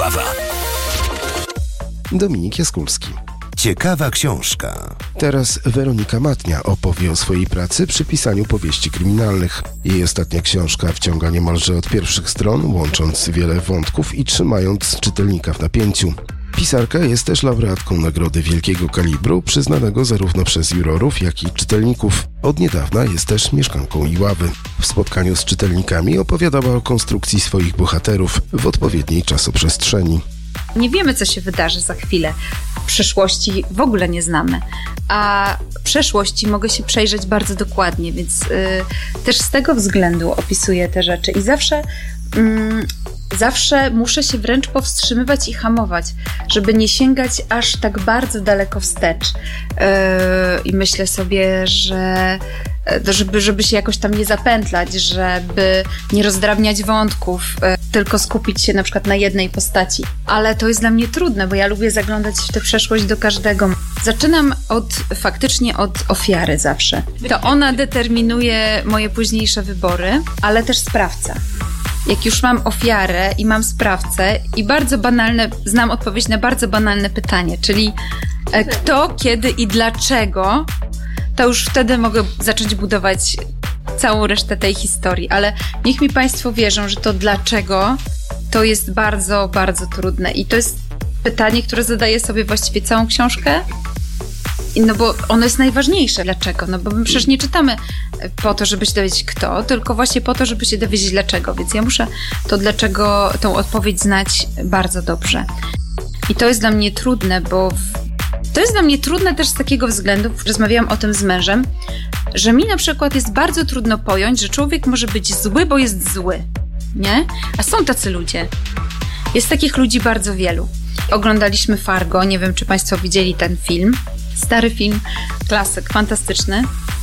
Iława. Dominik Jaskulski. Ciekawa książka. Teraz Weronika Matnia opowie o swojej pracy przy pisaniu powieści kryminalnych. Jej ostatnia książka wciąga niemalże od pierwszych stron, łącząc wiele wątków i trzymając czytelnika w napięciu. Pisarka jest też laureatką nagrody wielkiego kalibru, przyznanego zarówno przez jurorów, jak i czytelników. Od niedawna jest też mieszkanką Iławy. W spotkaniu z czytelnikami opowiadała o konstrukcji swoich bohaterów w odpowiedniej czasoprzestrzeni. Nie wiemy, co się wydarzy za chwilę. Przyszłości w ogóle nie znamy, a przeszłości mogę się przejrzeć bardzo dokładnie, więc też z tego względu opisuję te rzeczy i zawsze muszę się wręcz powstrzymywać i hamować, żeby nie sięgać aż tak bardzo daleko wstecz. I myślę sobie, żeby się jakoś tam nie zapętlać, żeby nie rozdrabniać wątków, tylko skupić się na przykład na jednej postaci. Ale to jest dla mnie trudne, bo ja lubię zaglądać w tę przeszłość do każdego. Zaczynam faktycznie od ofiary zawsze. To ona determinuje moje późniejsze wybory, ale też sprawca. Jak już mam ofiarę i mam sprawcę i znam odpowiedź na bardzo banalne pytanie, czyli kto, kiedy i dlaczego, to już wtedy mogę zacząć budować całą resztę tej historii, ale niech mi Państwo wierzą, że to dlaczego to jest bardzo, bardzo trudne i to jest pytanie, które zadaję sobie właściwie całą książkę. No bo ono jest najważniejsze. Dlaczego? No bo my przecież nie czytamy po to, żeby się dowiedzieć kto, tylko właśnie po to, żeby się dowiedzieć dlaczego. Więc ja muszę to dlaczego, tą odpowiedź znać bardzo dobrze. I to jest dla mnie trudne, to jest dla mnie trudne też z takiego względu, rozmawiałam o tym z mężem, że mi na przykład jest bardzo trudno pojąć, że człowiek może być zły, bo jest zły. Nie? A są tacy ludzie. Jest takich ludzi bardzo wielu. Oglądaliśmy Fargo, nie wiem, czy Państwo widzieli ten film. Stary film, klasyk, fantastyczny.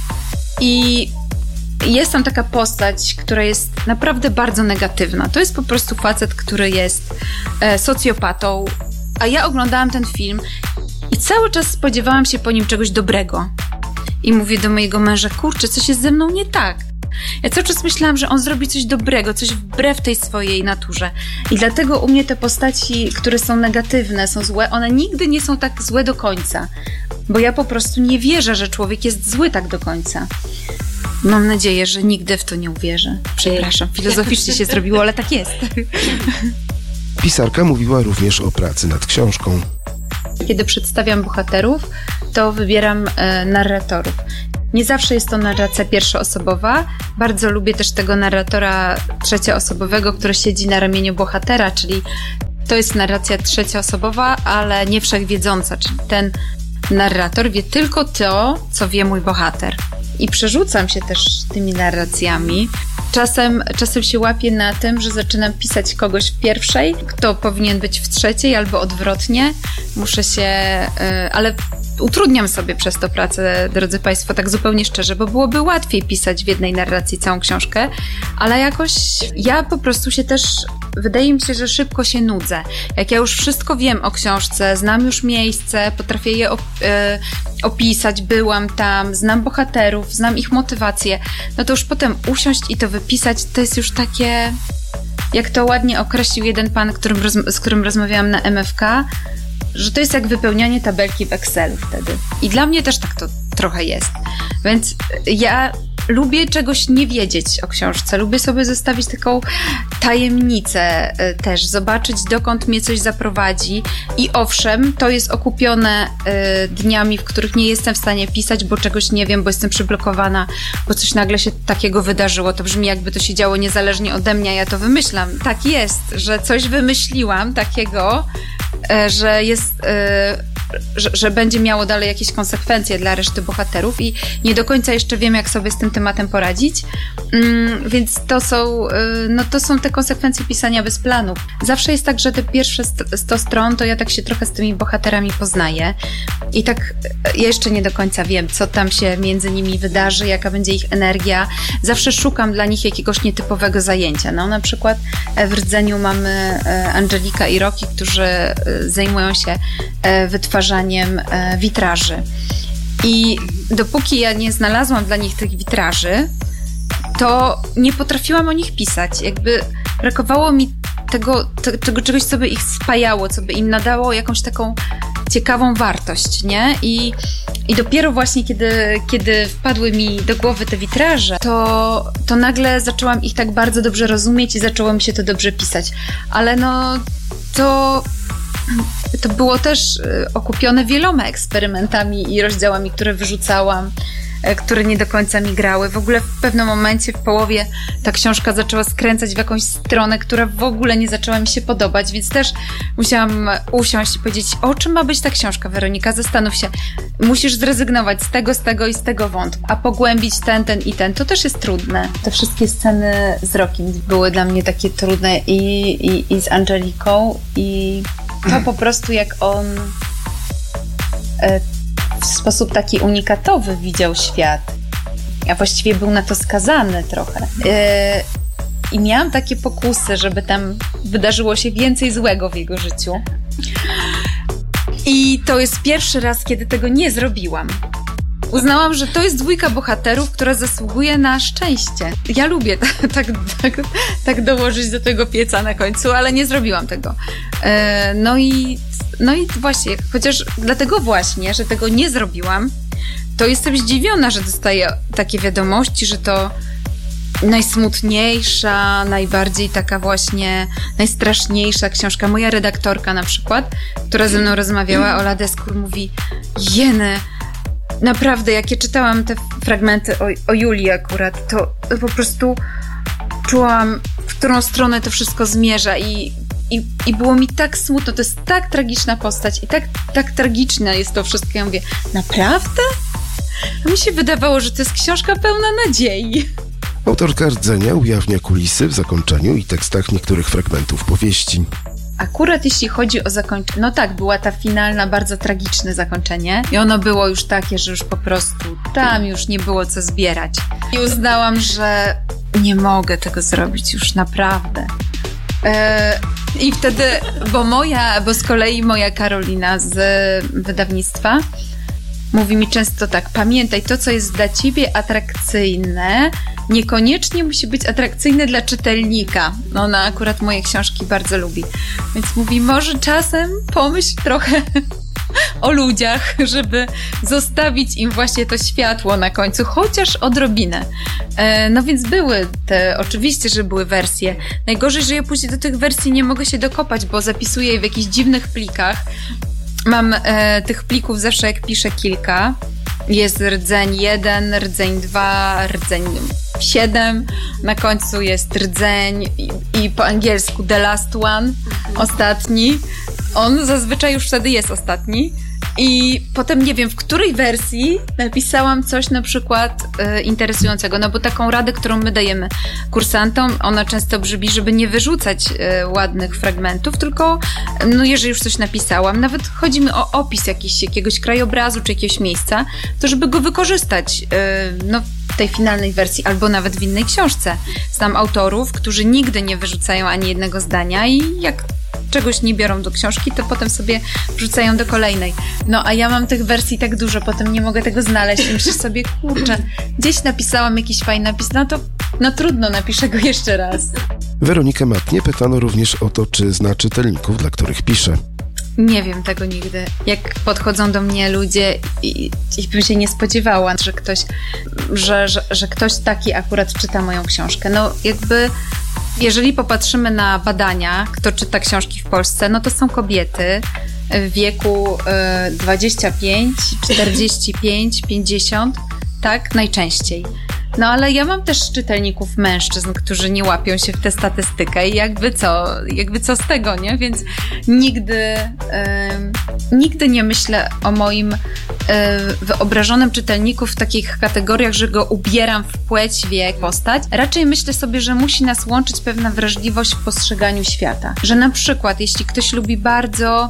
I jest tam taka postać, która jest naprawdę bardzo negatywna. To jest po prostu facet, który jest socjopatą. A ja oglądałam ten film i cały czas spodziewałam się po nim czegoś dobrego. I mówię do mojego męża, kurczę, coś jest ze mną nie tak. Ja cały czas myślałam, że on zrobi coś dobrego, coś wbrew tej swojej naturze. I dlatego u mnie te postaci, które są negatywne, są złe, one nigdy nie są tak złe do końca. Bo ja po prostu nie wierzę, że człowiek jest zły tak do końca. Mam nadzieję, że nigdy w to nie uwierzę. Przepraszam, filozoficznie się zrobiło, ale tak jest. Pisarka mówiła również o pracy nad książką. Kiedy przedstawiam bohaterów, to wybieram narratorów. Nie zawsze jest to narracja pierwszoosobowa. Bardzo lubię też tego narratora trzecioosobowego, który siedzi na ramieniu bohatera, czyli to jest narracja trzecioosobowa, ale nie wszechwiedząca, czyli ten narrator wie tylko to, co wie mój bohater. I przerzucam się też tymi narracjami. Czasem się łapię na tym, że zaczynam pisać kogoś w pierwszej, kto powinien być w trzeciej albo odwrotnie. Muszę się... ale utrudniam sobie przez to pracę, drodzy Państwo, tak zupełnie szczerze, bo byłoby łatwiej pisać w jednej narracji całą książkę, ale jakoś ja po prostu się też... Wydaje mi się, że szybko się nudzę. Jak ja już wszystko wiem o książce, znam już miejsce, potrafię je opisać, byłam tam, znam bohaterów, znam ich motywację, no to już potem usiąść i to wypisać, to jest już takie, jak to ładnie określił jeden pan, z którym rozmawiałam na MFK, że to jest jak wypełnianie tabelki w Excelu wtedy. I dla mnie też tak to trochę jest. Więc ja lubię czegoś nie wiedzieć o książce. Lubię sobie zostawić taką tajemnicę też, zobaczyć, dokąd mnie coś zaprowadzi. I owszem, to jest okupione dniami, w których nie jestem w stanie pisać, bo czegoś nie wiem, bo jestem przyblokowana, bo coś nagle się takiego wydarzyło. To brzmi, jakby to się działo niezależnie ode mnie, a ja to wymyślam. Tak jest, że coś wymyśliłam takiego, że jest... Że będzie miało dalej jakieś konsekwencje dla reszty bohaterów i nie do końca jeszcze wiem, jak sobie z tym tematem poradzić, więc to są te konsekwencje pisania bez planów. Zawsze jest tak, że te pierwsze 100 stron to ja tak się trochę z tymi bohaterami poznaję i tak ja jeszcze nie do końca wiem, co tam się między nimi wydarzy, jaka będzie ich energia. Zawsze szukam dla nich jakiegoś nietypowego zajęcia. No na przykład w Rdzeniu mamy Angelika i Roki, którzy zajmują się wytwarzaniem witraży. I dopóki ja nie znalazłam dla nich tych witraży, to nie potrafiłam o nich pisać. Jakby brakowało mi tego czegoś, co by ich spajało, co by im nadało jakąś taką ciekawą wartość, nie? I dopiero właśnie, kiedy wpadły mi do głowy te witraże, to nagle zaczęłam ich tak bardzo dobrze rozumieć i zaczęło mi się to dobrze pisać. Ale no, to było też okupione wieloma eksperymentami i rozdziałami, które wyrzucałam, które nie do końca mi grały. W ogóle w pewnym momencie, w połowie, ta książka zaczęła skręcać w jakąś stronę, która w ogóle nie zaczęła mi się podobać, więc też musiałam usiąść i powiedzieć, o czym ma być ta książka, Weronika? Zastanów się. Musisz zrezygnować z tego i z tego wątku, a pogłębić ten i ten. To też jest trudne. Te wszystkie sceny z Rokim były dla mnie takie trudne i z Angeliką i to po prostu jak on w sposób taki unikatowy widział świat. A właściwie był na to skazany trochę. I miałam takie pokusy, żeby tam wydarzyło się więcej złego w jego życiu. I to jest pierwszy raz, kiedy tego nie zrobiłam. Uznałam, że to jest dwójka bohaterów, która zasługuje na szczęście. Ja lubię tak dołożyć do tego pieca na końcu, ale nie zrobiłam tego. No i właśnie, chociaż dlatego właśnie, że tego nie zrobiłam, to jestem zdziwiona, że dostaję takie wiadomości, że to najsmutniejsza, najbardziej taka właśnie najstraszniejsza książka. Moja redaktorka na przykład, która ze mną rozmawiała, Ola Deskur, mówi: Jeny, naprawdę, jak ja czytałam te fragmenty o Julii akurat, to po prostu czułam, w którą stronę to wszystko zmierza i było mi tak smutno. To jest tak tragiczna postać i tak tragiczne jest to wszystko. Ja mówię, naprawdę? A mi się wydawało, że to jest książka pełna nadziei. Autorka Rdzenia ujawnia kulisy w zakończeniu i tekstach niektórych fragmentów powieści. Akurat jeśli chodzi o zakończenie, no tak, była ta finalna, bardzo tragiczne zakończenie i ono było już takie, że już po prostu tam już nie było co zbierać. I uznałam, że nie mogę tego zrobić już naprawdę. I wtedy, bo z kolei moja Karolina z wydawnictwa mówi mi często tak: pamiętaj, to co jest dla ciebie atrakcyjne, niekoniecznie musi być atrakcyjne dla czytelnika. No, ona akurat moje książki bardzo lubi. Więc mówi, może czasem pomyśl trochę o ludziach, żeby zostawić im właśnie to światło na końcu, chociaż odrobinę. No więc oczywiście, że były wersje. Najgorzej, że ja później do tych wersji nie mogę się dokopać, bo zapisuję je w jakichś dziwnych plikach. Mam tych plików zawsze, jak piszę, kilka. Jest rdzeń 1, rdzeń 2, rdzeń 7. Na końcu jest rdzeń i po angielsku the last one, ostatni. On zazwyczaj już wtedy jest ostatni. I potem nie wiem, w której wersji napisałam coś na przykład interesującego, no bo taką radę, którą my dajemy kursantom, ona często brzmi, żeby nie wyrzucać ładnych fragmentów, tylko no jeżeli już coś napisałam, nawet chodzi mi o opis jakiegoś krajobrazu czy jakiegoś miejsca, to żeby go wykorzystać w tej finalnej wersji albo nawet w innej książce. Znam autorów, którzy nigdy nie wyrzucają ani jednego zdania i jak czegoś nie biorą do książki, to potem sobie wrzucają do kolejnej. No a ja mam tych wersji tak dużo, potem nie mogę tego znaleźć i myślę sobie, kurczę, gdzieś napisałam jakiś fajny napis, no trudno, napiszę go jeszcze raz. Weronikę Matnię pytano również o to, czy zna czytelników, dla których pisze. Nie wiem tego nigdy. Jak podchodzą do mnie ludzie i bym się nie spodziewała, że ktoś taki akurat czyta moją książkę. No jakby jeżeli popatrzymy na badania, kto czyta książki w Polsce, no to są kobiety w wieku 25, 45, 50, tak, najczęściej. No ale ja mam też czytelników mężczyzn, którzy nie łapią się w tę statystykę i jakby co z tego, nie? Więc nigdy nie myślę o moim wyobrażonym czytelniku w takich kategoriach, że go ubieram w płeć, wiek, postać. Raczej myślę sobie, że musi nas łączyć pewna wrażliwość w postrzeganiu świata. Że na przykład, jeśli ktoś lubi bardzo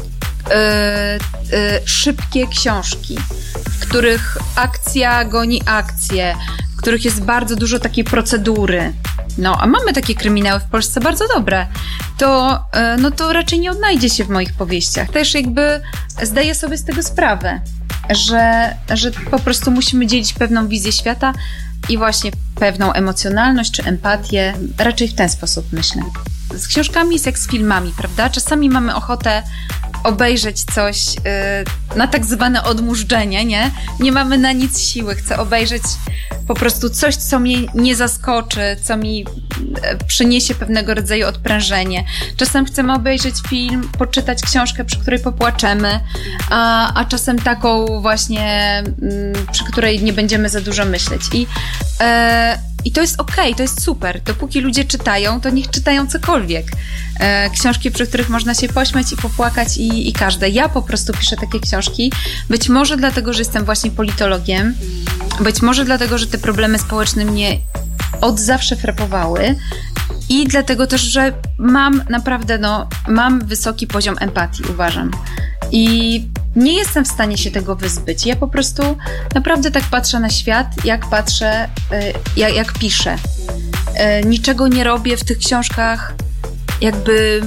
szybkie książki, w których akcja goni akcję, w których jest bardzo dużo takiej procedury, no a mamy takie kryminały w Polsce bardzo dobre, to raczej nie odnajdzie się w moich powieściach. Też jakby zdaję sobie z tego sprawę, że po prostu musimy dzielić pewną wizję świata i właśnie pewną emocjonalność czy empatię. Raczej w ten sposób myślę. z książkami jest jak z filmami, prawda? Czasami mamy ochotę obejrzeć coś na tak zwane odmurzczenie, nie? Nie mamy na nic siły. Chcę obejrzeć po prostu coś, co mnie nie zaskoczy, co mi przyniesie pewnego rodzaju odprężenie. Czasem chcemy obejrzeć film, poczytać książkę, przy której popłaczemy, a czasem taką właśnie, przy której nie będziemy za dużo myśleć. I to jest okej, to jest super. Dopóki ludzie czytają, to niech czytają cokolwiek. Książki, przy których można się pośmiać i popłakać i każde. Ja po prostu piszę takie książki. Być może dlatego, że jestem właśnie politologiem. Być może dlatego, że te problemy społeczne mnie od zawsze frapowały. I dlatego też, że mam naprawdę, mam wysoki poziom empatii, uważam. I nie jestem w stanie się tego wyzbyć. Ja po prostu naprawdę tak patrzę na świat, jak patrzę, jak piszę. Niczego nie robię w tych książkach jakby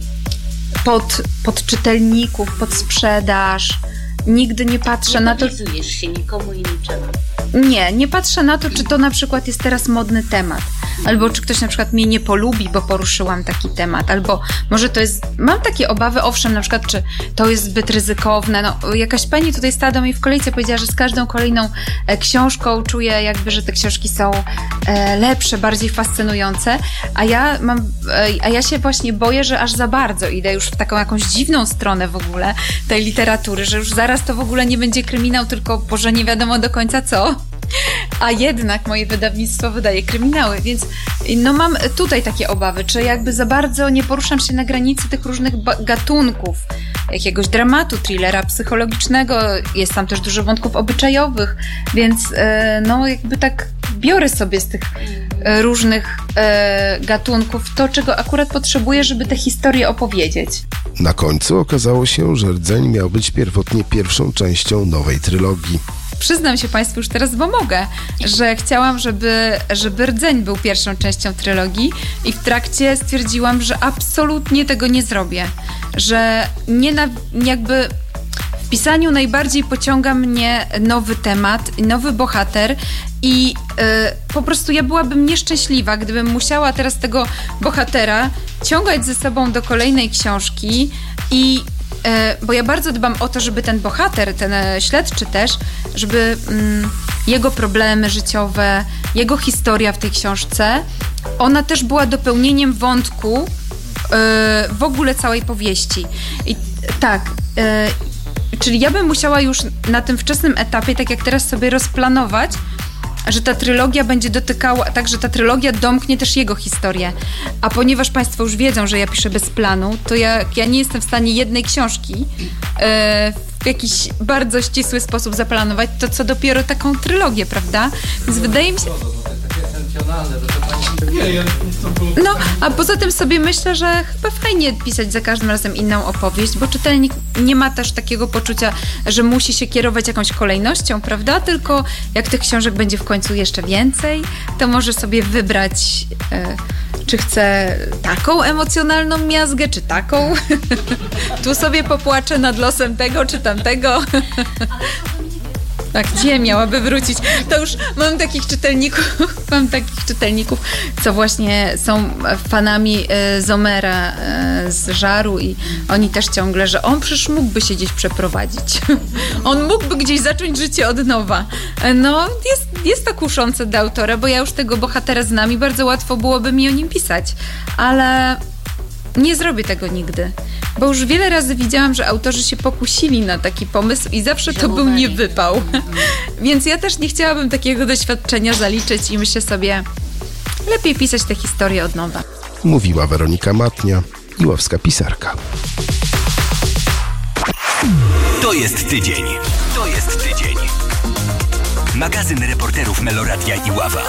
pod czytelników, pod sprzedaż. Nigdy nie patrzę na to... Nie pokazujesz się nikomu i niczemu. Nie patrzę na to, czy to na przykład jest teraz modny temat. Albo czy ktoś na przykład mnie nie polubi, bo poruszyłam taki temat. Albo może to jest... Mam takie obawy, owszem, na przykład, czy to jest zbyt ryzykowne. Jakaś pani tutaj stała do mnie w kolejce, powiedziała, że z każdą kolejną książką czuję jakby, że te książki są lepsze, bardziej fascynujące. A ja się właśnie boję, że aż za bardzo idę już w taką jakąś dziwną stronę w ogóle tej literatury, że już zaraz to w ogóle nie będzie kryminał, tylko Boże, nie wiadomo do końca co. A jednak moje wydawnictwo wydaje kryminały, więc mam tutaj takie obawy, czy jakby za bardzo nie poruszam się na granicy tych różnych gatunków, jakiegoś dramatu, thrillera psychologicznego, jest tam też dużo wątków obyczajowych, więc jakby tak biorę sobie z tych różnych gatunków to, czego akurat potrzebuję, żeby te historie opowiedzieć. Na końcu okazało się, że Rdzeń miał być pierwotnie pierwszą częścią nowej trylogii. Przyznam się Państwu już teraz, bo mogę, że chciałam, żeby Rdzeń był pierwszą częścią trylogii i w trakcie stwierdziłam, że absolutnie tego nie zrobię. Że jakby w pisaniu najbardziej pociąga mnie nowy temat, nowy bohater i po prostu ja byłabym nieszczęśliwa, gdybym musiała teraz tego bohatera ciągać ze sobą do kolejnej książki bo ja bardzo dbam o to, żeby ten bohater, ten śledczy też, żeby jego problemy życiowe, jego historia w tej książce, ona też była dopełnieniem wątku w ogóle całej powieści. I tak, czyli ja bym musiała już na tym wczesnym etapie, tak jak teraz sobie rozplanować, że ta trylogia będzie dotykała, tak, że ta trylogia domknie też jego historię. A ponieważ Państwo już wiedzą, że ja piszę bez planu, to ja nie jestem w stanie jednej książki w jakiś bardzo ścisły sposób zaplanować, to co dopiero taką trylogię, prawda? Więc wydaje mi się... a poza tym sobie myślę, że chyba fajnie pisać za każdym razem inną opowieść, bo czytelnik nie ma też takiego poczucia, że musi się kierować jakąś kolejnością, prawda? Tylko jak tych książek będzie w końcu jeszcze więcej, to może sobie wybrać, czy chce taką emocjonalną miazgę, czy taką. Tu sobie popłaczę nad losem tego, czy tamtego. Tak, gdzie miałaby wrócić? To już mam takich czytelników, co właśnie są fanami Zomera z Żaru i oni też ciągle, że on przecież mógłby się gdzieś przeprowadzić. On mógłby gdzieś zacząć życie od nowa. Jest to kuszące dla autora, bo ja już tego bohatera znam i bardzo łatwo byłoby mi o nim pisać. Ale nie zrobię tego nigdy. Bo już wiele razy widziałam, że autorzy się pokusili na taki pomysł i zawsze to był niewypał. Więc ja też nie chciałabym takiego doświadczenia zaliczyć i myślę sobie, lepiej pisać te historie od nowa. Mówiła Weronika Matnia, iławska pisarka. To jest tydzień. Magazyn reporterów Meloradia Iława.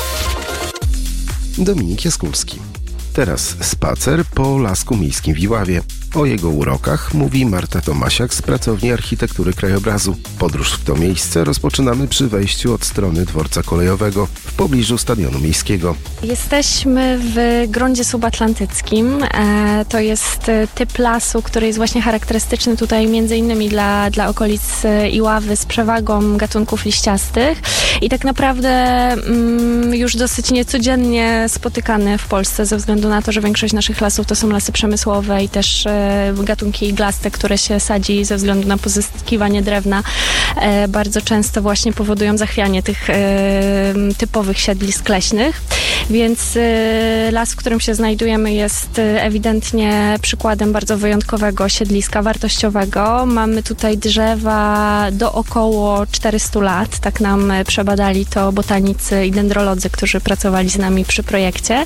Dominik Jaskulski. Teraz spacer po Lasku Miejskim w Iławie. O jego urokach mówi Marta Tomasiak z pracowni architektury krajobrazu. Podróż w to miejsce rozpoczynamy przy wejściu od strony dworca kolejowego w pobliżu Stadionu Miejskiego. Jesteśmy w gruncie subatlantyckim. To jest typ lasu, który jest właśnie charakterystyczny tutaj między innymi dla okolic Iławy z przewagą gatunków liściastych i tak naprawdę już dosyć niecodziennie spotykany w Polsce ze względu względu na to, że większość naszych lasów to są lasy przemysłowe i też gatunki iglaste, które się sadzi ze względu na pozyskiwanie drewna, bardzo często właśnie powodują zachwianie tych typowych siedlisk leśnych. Więc las, w którym się znajdujemy, jest ewidentnie przykładem bardzo wyjątkowego siedliska wartościowego. Mamy tutaj drzewa do około 400 lat. Tak nam przebadali to botanicy i dendrolodzy, którzy pracowali z nami przy projekcie.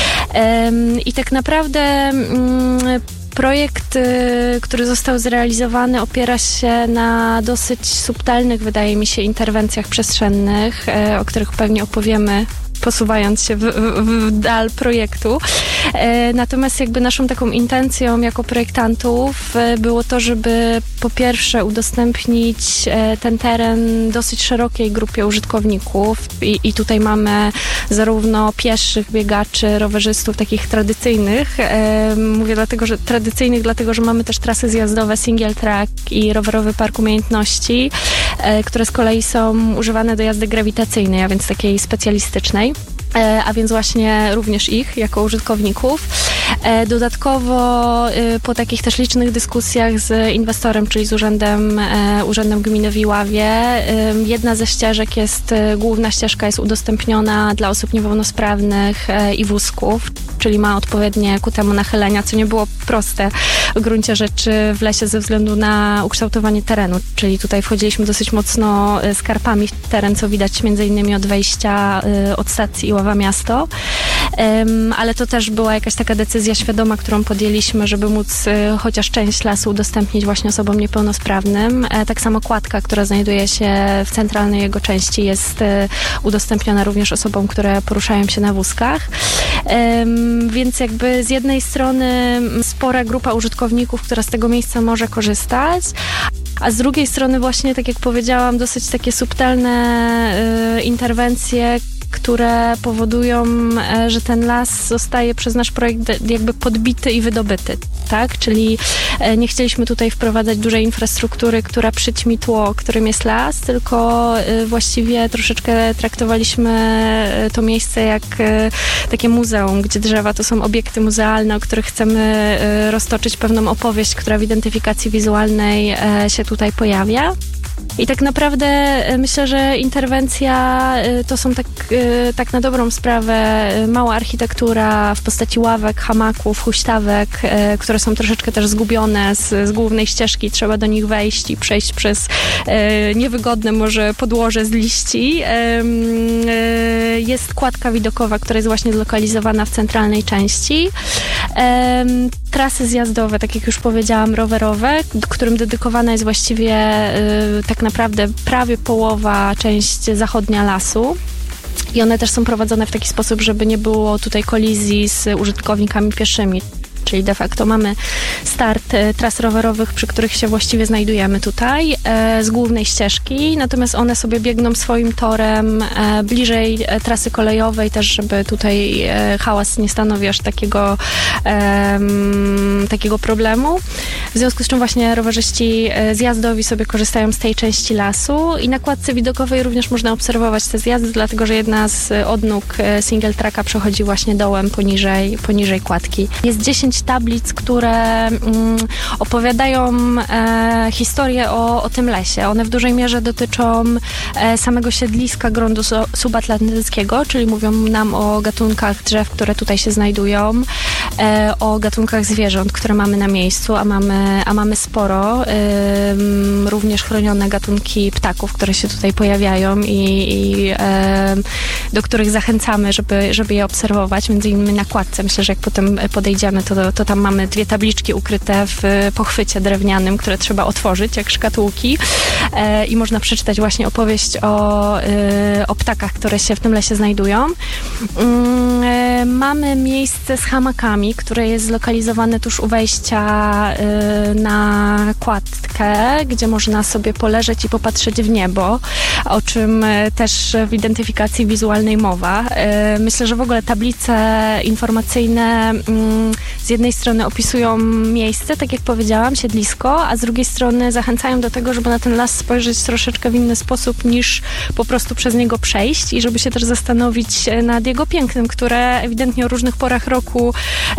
I tak naprawdę projekt, który został zrealizowany, opiera się na dosyć subtelnych, wydaje mi się, interwencjach przestrzennych, o których pewnie opowiemy, posuwając się w dal projektu. Natomiast jakby naszą taką intencją jako projektantów było to, żeby po pierwsze udostępnić ten teren dosyć szerokiej grupie użytkowników i tutaj mamy zarówno pieszych, biegaczy, rowerzystów takich tradycyjnych. Mówię tradycyjnych, dlatego że mamy też trasy zjazdowe single track i rowerowy park umiejętności, które z kolei są używane do jazdy grawitacyjnej, a więc takiej specjalistycznej. A więc właśnie również ich jako użytkowników. Dodatkowo po takich też licznych dyskusjach z inwestorem, czyli z Urzędem Gminy w Iławie, jedna ze ścieżek główna ścieżka jest udostępniona dla osób niepełnosprawnych i wózków, czyli ma odpowiednie ku temu nachylenia, co nie było proste w gruncie rzeczy w lesie ze względu na ukształtowanie terenu, czyli tutaj wchodziliśmy dosyć mocno skarpami w teren, co widać między innymi od wejścia od stacji Iława Miasto, ale to też była jakaś taka decyzja świadoma, którą podjęliśmy, żeby móc chociaż część lasu udostępnić właśnie osobom niepełnosprawnym. Tak samo kładka, która znajduje się w centralnej jego części, jest udostępniona również osobom, które poruszają się na wózkach. Więc jakby z jednej strony spora grupa użytkowników, która z tego miejsca może korzystać, a z drugiej strony właśnie, tak jak powiedziałam, dosyć takie subtelne interwencje, które powodują, że ten las zostaje przez nasz projekt jakby podbity i wydobyty, tak? Czyli nie chcieliśmy tutaj wprowadzać dużej infrastruktury, która przyćmi tło, którym jest las, tylko właściwie troszeczkę traktowaliśmy to miejsce jak takie muzeum, gdzie drzewa to są obiekty muzealne, o których chcemy roztoczyć pewną opowieść, która w identyfikacji wizualnej się tutaj pojawia. I tak naprawdę myślę, że interwencja to są tak na dobrą sprawę mała architektura w postaci ławek, hamaków, huśtawek, które są troszeczkę też zgubione z głównej ścieżki. Trzeba do nich wejść i przejść przez niewygodne może podłoże z liści. Jest kładka widokowa, która jest właśnie zlokalizowana w centralnej części. Trasy zjazdowe, tak jak już powiedziałam, rowerowe, którym dedykowana jest właściwie tak naprawdę prawie połowa, część zachodnia lasu. I one też są prowadzone w taki sposób, żeby nie było tutaj kolizji z użytkownikami pieszymi. Czyli de facto mamy start tras rowerowych, przy których się właściwie znajdujemy tutaj, z głównej ścieżki, natomiast one sobie biegną swoim torem bliżej trasy kolejowej, też żeby tutaj hałas nie stanowi aż takiego problemu. W związku z czym właśnie rowerzyści zjazdowi sobie korzystają z tej części lasu i na kładce widokowej również można obserwować te zjazdy, dlatego że jedna z odnóg single tracka przechodzi właśnie dołem poniżej kładki. Jest 10 tablic, które opowiadają historię o tym lesie. One w dużej mierze dotyczą samego siedliska gruntu subatlantyckiego, czyli mówią nam o gatunkach drzew, które tutaj się znajdują, o gatunkach zwierząt, które mamy na miejscu, a mamy sporo. Również chronione gatunki ptaków, które się tutaj pojawiają i do których zachęcamy, żeby je obserwować, między innymi na kładce. Myślę, że jak potem podejdziemy, to tam mamy 2 tabliczki ukryte w pochwycie drewnianym, które trzeba otworzyć jak szkatułki i można przeczytać właśnie opowieść o ptakach, które się w tym lesie znajdują. Mamy miejsce z hamakami, które jest zlokalizowane tuż u wejścia na kładkę, gdzie można sobie poleżeć i popatrzeć w niebo, o czym też w identyfikacji wizualnej mowa. Myślę, że w ogóle tablice informacyjne z jednej strony opisują miejsce, tak jak powiedziałam, siedlisko, a z drugiej strony zachęcają do tego, żeby na ten las spojrzeć troszeczkę w inny sposób niż po prostu przez niego przejść i żeby się też zastanowić nad jego pięknem, które ewidentnie o różnych porach roku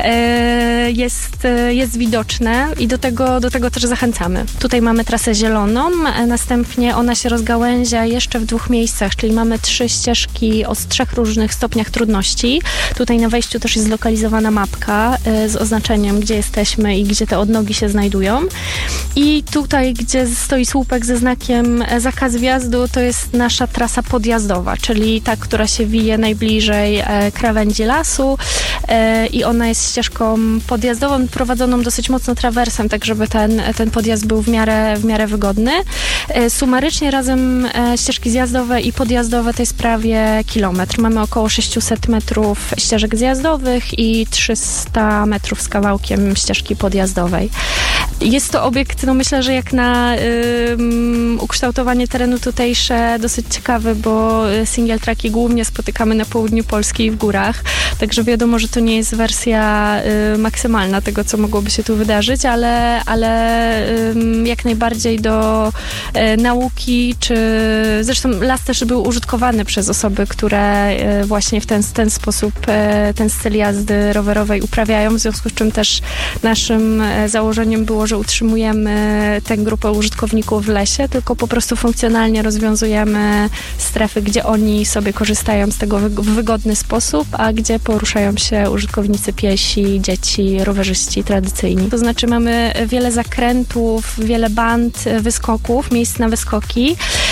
jest widoczne i do tego też zachęcamy. Tutaj mamy trasę zieloną, następnie ona się rozgałęzia jeszcze w 2 miejscach, czyli mamy 3 ścieżki o 3 różnych stopniach trudności. Tutaj na wejściu też jest zlokalizowana mapka z oznaczeniem, gdzie jesteśmy i gdzie te odnogi się znajdują. I tutaj, gdzie stoi słupek ze znakiem zakaz wjazdu, to jest nasza trasa podjazdowa, czyli ta, która się wije najbliżej krawędzi lasu i ona jest ścieżką podjazdową, prowadzoną dosyć mocno trawersem, tak żeby ten podjazd był w miarę wygodny. Sumarycznie razem ścieżki zjazdowe i podjazdowe to jest prawie kilometr. Mamy około 600 metrów ścieżek zjazdowych i 300 metrów z kawałkiem ścieżki podjazdowej. Jest to obiekt, myślę, że jak na ukształtowanie terenu tutejsze dosyć ciekawy, bo single tracki głównie spotykamy na południu Polski i w górach, także wiadomo, że to nie jest wersja maksymalna tego, co mogłoby się tu wydarzyć, ale jak najbardziej do nauki, czy zresztą las też był użytkowany przez osoby, które właśnie w ten sposób ten styl jazdy rowerowej uprawiają, w związku z czym też naszym założeniem było, że utrzymujemy tę grupę użytkowników w lesie, tylko po prostu funkcjonalnie rozwiązujemy strefy, gdzie oni sobie korzystają z tego w wygodny sposób, a gdzie poruszają się użytkownicy piesi, dzieci, rowerzyści tradycyjni. To znaczy mamy wiele zakrętów, wiele band wyskoków, miejsc na wyskoki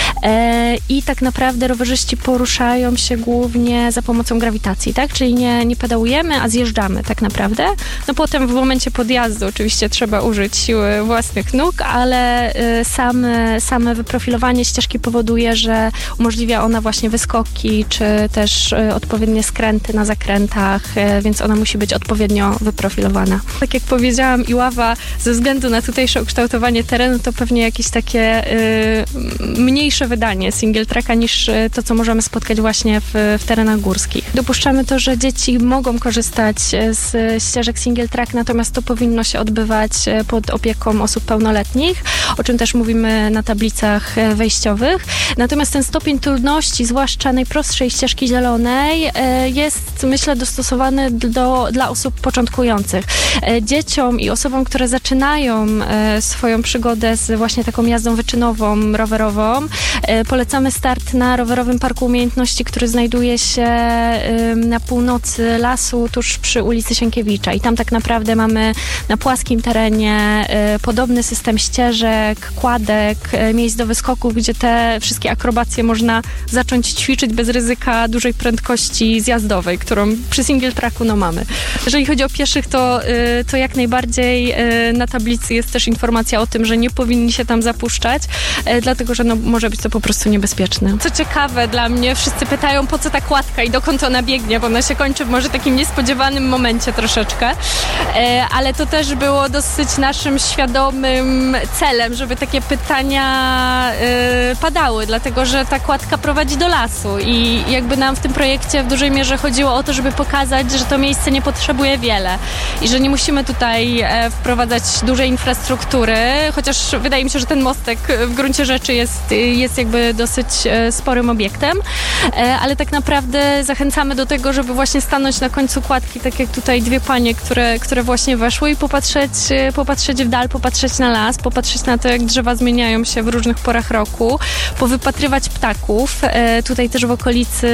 i tak naprawdę rowerzyści poruszają się głównie za pomocą grawitacji, tak? Czyli nie pedałujemy, a zjeżdżamy tak naprawdę. Potem w momencie podjazdu oczywiście trzeba użyć siły własnych nóg, ale same wyprofilowanie ścieżki powoduje, że umożliwia ona właśnie wyskoki, czy też odpowiednie skręty na zakrętach, więc ona musi być odpowiednio wyprofilowana. Tak jak powiedziałam, Iława ze względu na tutejsze ukształtowanie terenu to pewnie jakieś takie mniejsze wydanie single tracka niż to, co możemy spotkać właśnie w terenach górskich. Dopuszczamy to, że dzieci mogą korzystać z ścieżek single track, natomiast to powinno się odbywać pod opieką osób pełnoletnich, o czym też mówimy na tablicach wejściowych. Natomiast ten stopień trudności, zwłaszcza najprostszej ścieżki zielonej, jest, myślę, dostosowany dla osób początkujących. Dzieciom i osobom, które zaczynają swoją przygodę z właśnie taką jazdą wyczynową, rowerową, polecamy start na rowerowym parku umiejętności, który znajduje się na północy lasu, tuż przy ulicy Sienkiewicza. I tam tak naprawdę mamy na płaskim terenie podobny system ścieżek, kładek, miejsc do wyskoków, gdzie te wszystkie akrobacje można zacząć ćwiczyć bez ryzyka dużej prędkości zjazdowej, którą przy single tracku mamy. Jeżeli chodzi o pieszych, to jak najbardziej na tablicy jest też informacja o tym, że nie powinni się tam zapuszczać, dlatego że może być to po prostu niebezpieczne. Co ciekawe dla mnie, wszyscy pytają, po co ta kładka i dokąd ona biegnie, bo ona się kończy w może takim niespodziewanym momencie troszeczkę, ale to też było dosyć naszym świadomym celem, żeby takie pytania padały, dlatego że ta kładka prowadzi do lasu i jakby nam w tym projekcie w dużej mierze chodziło o to, żeby pokazać, że to miejsce nie potrzebuje wiele i że nie musimy tutaj wprowadzać dużej infrastruktury, chociaż wydaje mi się, że ten mostek w gruncie rzeczy jest jakby dosyć sporym obiektem, ale tak naprawdę zachęcamy do tego, żeby właśnie stanąć na końcu kładki, tak jak tutaj dwie panie, które właśnie weszły i popatrzeć w dal, popatrzeć na las, popatrzeć na to, jak drzewa zmieniają się w różnych porach roku, powypatrywać ptaków. Tutaj też w okolicy